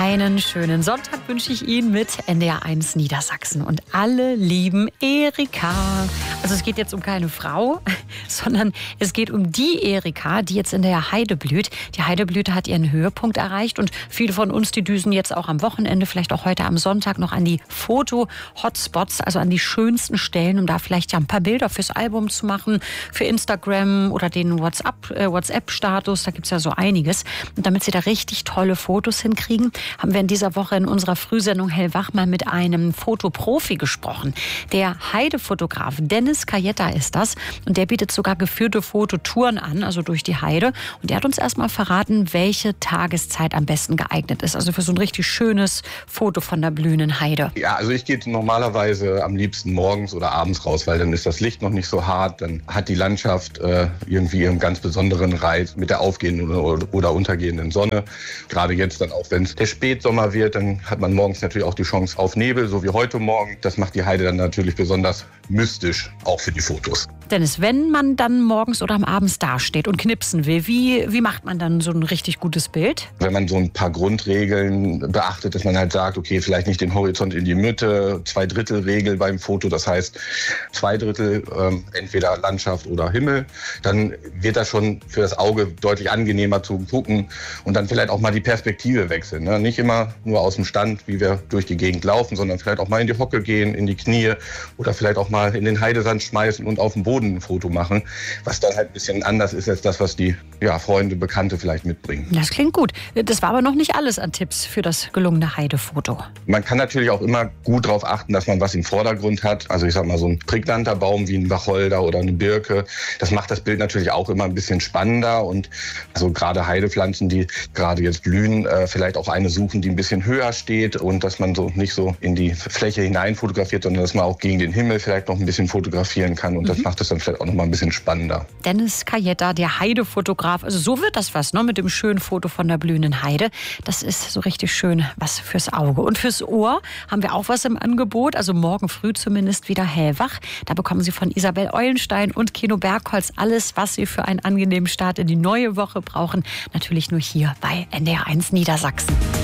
Einen schönen Sonntag wünsche ich Ihnen mit NDR1 Niedersachsen. Und alle lieben Erika. Also es geht jetzt um keine Frau, sondern es geht um die Erika, die jetzt in der Heide blüht. Die Heideblüte hat ihren Höhepunkt erreicht und viele von uns, die düsen jetzt auch am Wochenende, vielleicht auch heute am Sonntag noch an die Foto-Hotspots, also an die schönsten Stellen, um da vielleicht ja ein paar Bilder fürs Album zu machen, für Instagram oder den WhatsApp-Status. Da gibt es ja so einiges. Und damit Sie da richtig tolle Fotos hinkriegen, haben wir in dieser Woche in unserer Frühsendung Hellwach mal mit einem Fotoprofi gesprochen. Der Heidefotograf Dennis Cajetta ist das. Und der bietet sogar geführte Fototouren an, also durch die Heide. Und der hat uns erstmal verraten, welche Tageszeit am besten geeignet ist. Also für so ein richtig schönes Foto von der blühenden Heide. Ja, also ich gehe normalerweise am liebsten morgens oder abends raus, weil dann ist das Licht noch nicht so hart. Dann hat die Landschaft irgendwie einen ganz besonderen Reiz mit der aufgehenden oder untergehenden Sonne. Gerade jetzt dann auch, wenn es der Spätsommer wird, dann hat man morgens natürlich auch die Chance auf Nebel, so wie heute Morgen. Das macht die Heide dann natürlich besonders mystisch, auch für die Fotos. Dennis, wenn man dann morgens oder am Abend dasteht und knipsen will, wie macht man dann so ein richtig gutes Bild? Wenn man so ein paar Grundregeln beachtet, dass man halt sagt, okay, vielleicht nicht den Horizont in die Mitte, 2/3-Regel beim Foto, das heißt 2/3 entweder Landschaft oder Himmel, dann wird das schon für das Auge deutlich angenehmer zu gucken und dann vielleicht auch mal die Perspektive wechseln. Ne? Nicht immer nur aus dem Stand, wie wir durch die Gegend laufen, sondern vielleicht auch mal in die Hocke gehen, in die Knie oder vielleicht auch mal in den Heidesand schmeißen und auf dem Boden ein Foto machen, was dann halt ein bisschen anders ist als das, was die Freunde, Bekannte vielleicht mitbringen. Das klingt gut. Das war aber noch nicht alles an Tipps für das gelungene Heidefoto. Man kann natürlich auch immer gut darauf achten, dass man was im Vordergrund hat. Also ich sag mal, so ein prägnanter Baum wie ein Wacholder oder eine Birke, das macht das Bild natürlich auch immer ein bisschen spannender und also gerade Heidepflanzen, die gerade jetzt blühen, vielleicht auch eine suchen, die ein bisschen höher steht und dass man so nicht so in die Fläche hinein fotografiert, sondern dass man auch gegen den Himmel vielleicht noch ein bisschen fotografieren kann und das macht es dann vielleicht auch noch mal ein bisschen spannender. Dennis Cajetta, der Heidefotograf. Also so wird das was, ne? Mit dem schönen Foto von der blühenden Heide. Das ist so richtig schön was fürs Auge. Und fürs Ohr haben wir auch was im Angebot. Also morgen früh zumindest wieder Hellwach. Da bekommen Sie von Isabel Eulenstein und Keno Bergholz alles, was Sie für einen angenehmen Start in die neue Woche brauchen. Natürlich nur hier bei NDR1 Niedersachsen.